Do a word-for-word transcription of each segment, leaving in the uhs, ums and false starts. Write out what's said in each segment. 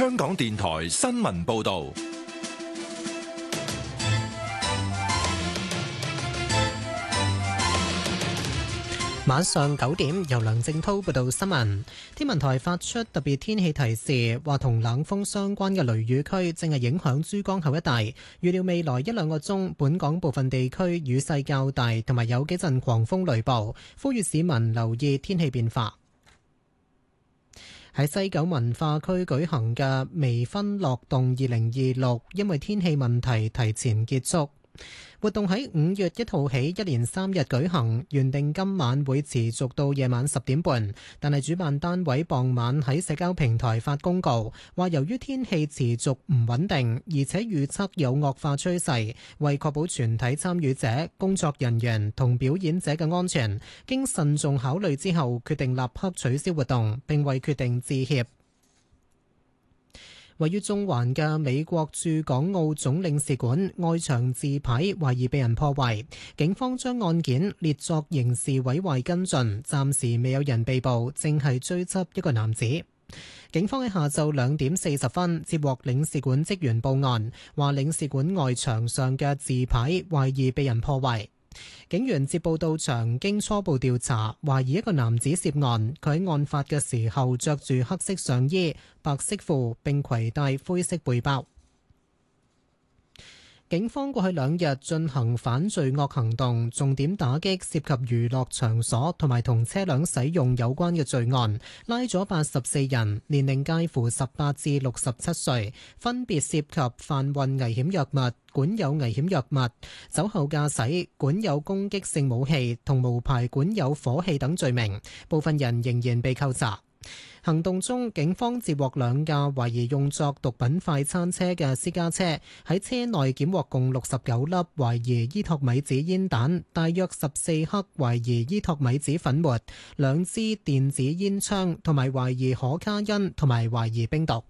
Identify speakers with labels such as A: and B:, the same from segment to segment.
A: 香港電台新聞報道。
B: 晚上九點，由梁正滔報道新聞。天文台發出特別天氣提示，話同冷鋒相關嘅雷雨區正係影響珠江口一帶。預料未來一兩個鐘，本港部分地區雨勢較大，同埋有幾陣狂風雷暴。呼籲市民留意天氣變化。喺西九文化區舉行嘅微分樂動二零二六，因為天氣問題提前結束。活動喺五月一號起一連三日舉行，原定今晚會持續到夜晚十點半，但係主辦單位傍晚喺社交平台發公告，話由於天氣持續唔穩定，而且預測有惡化趨勢，為確保全體參與者、工作人員同表演者嘅安全，經慎重考慮之後，決定立刻取消活動，並為決定致歉。位於中環嘅美國駐港澳總領事館外牆字牌懷疑被人破壞，警方將案件列作刑事毀壞跟進，暫時未有人被捕，正係追緝一個男子。警方喺下晝兩點四十分接獲領事館職員報案，話領事館外牆上嘅字牌懷疑被人破壞。警員接報到場，經初步調查，懷疑一個男子涉案。佢喺案發嘅時候着住黑色上衣、白色褲，並攜帶灰色背包。警方過去兩日進行反罪惡行動，重點打擊涉及娛樂場所同埋同車輛使用有關嘅罪案，拉咗八十四人，年齡介乎十八至六十七歲，分別涉及販運危險藥物、管有危險藥物、酒後駕駛、管有攻擊性武器同無牌管有火器等罪名，部分人仍然被扣查。行動中，警方接獲兩架懷疑用作毒品快餐車嘅私家車，喺車內檢獲共六十九粒懷疑伊托米子煙彈，大約十四克懷疑伊托米子粉末，兩支電子煙槍，同埋懷疑可卡因同埋懷疑冰毒。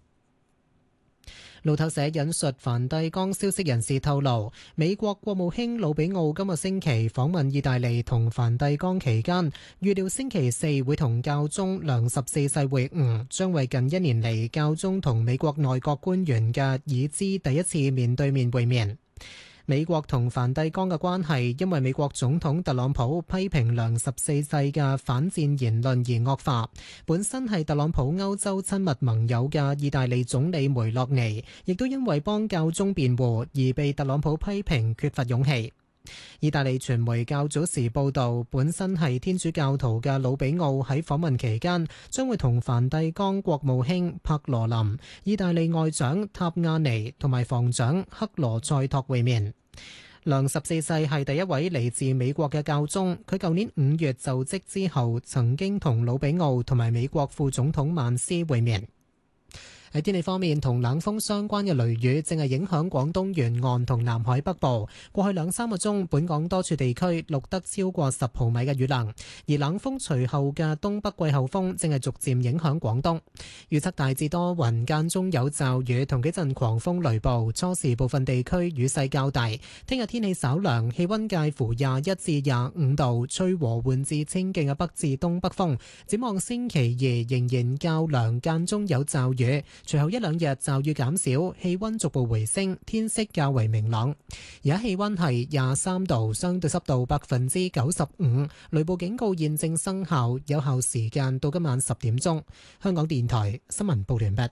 B: 路透社引述梵蒂岡消息人士透露，美國國務卿魯比奧今個星期訪問意大利同梵蒂岡期間，預料星期四會同教宗良十四世會晤，將為近一年嚟教宗同美國內閣官員嘅已知第一次面對面會面。美國同梵蒂岡嘅關係因為美國總統特朗普批評良十四世嘅反戰言論而惡化。本身係特朗普歐洲親密盟友嘅意大利總理梅洛尼，亦都因為幫教宗辯護而被特朗普批評缺乏勇氣。意大利傳媒較早時報道，本身係天主教徒嘅魯比奧喺訪問期間將會同梵蒂岡國務卿帕羅林、意大利外長塔亞尼同埋防長克羅塞托會面。良十四世係第一位嚟自美國嘅教宗，佢舊年五月就職之後，曾經同魯比奧同埋美國副總統曼斯會面。喺天氣方面，同冷鋒相關嘅雷雨正係影響廣東沿岸同南海北部。過去兩三個鐘，本港多處地區錄得超過十毫米嘅雨量，而冷鋒隨後嘅東北季候風正係逐漸影響廣東。預測大致多雲，間中有驟雨同幾陣狂風雷暴，初時部分地區雨勢較大。聽日天氣稍涼，氣溫介乎廿一至廿五度，吹和緩至清勁嘅北至東北風。展望星期二仍然較涼，間中有驟雨。隨後一兩日驟雨減少，氣溫逐步回升，天色較為明朗。而家氣溫係廿三度，相對濕度百分之九十五，雷暴警告現正生效，有效時間到今晚十點鐘。香港電台新聞報完畢。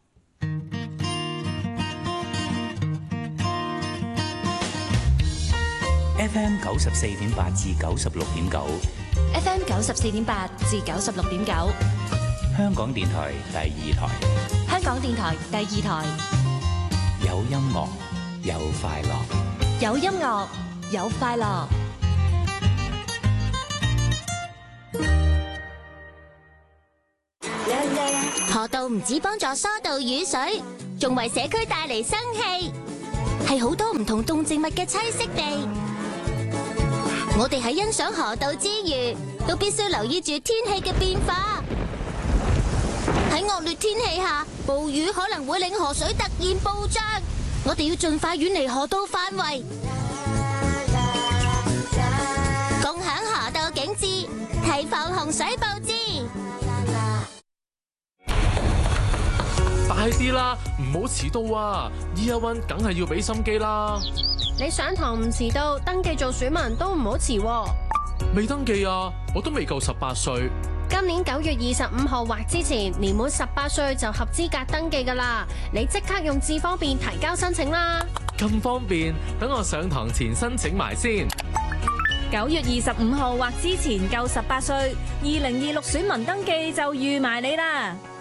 C: F M 九十四點八至九十六點九
D: ，F M 九十四點八至九十六點九，
C: 香港電台第二台。
D: 香港電台第二台，
C: 有音樂，有快樂，
D: 有音樂，有快樂。
E: 河道唔止幫助疏導雨水，仲為社區帶嚟生氣，係好多唔同動植物嘅棲息地。我哋喺欣賞河道之餘，都必須留意住天氣嘅變化。喺惡劣天氣下，暴雨可能會令河水突然暴漲，我哋要盡快遠離河道範圍，共享河道景致，提防洪水暴至。
F: 百快啲啦，唔好遲到啊 ！Year One 梗係要俾心機啦。
G: 你上堂唔遲到，登記做選民都唔好遲喎。
F: 未登記啊，我都未夠十八歲。
G: 今年九月二十五號或之前，年滿十八歲就合資格登記噶啦。你即刻用智方便提交申請啦。
F: 咁方便，等我上堂前申請埋先。
H: 九月二十五號或之前夠十八歲，二零二六選民登記就預埋你啦。